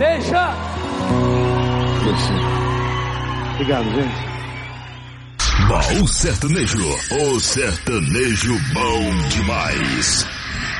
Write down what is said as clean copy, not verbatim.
Deixa. Obrigado, gente. Baú Sertanejo, o sertanejo bom demais.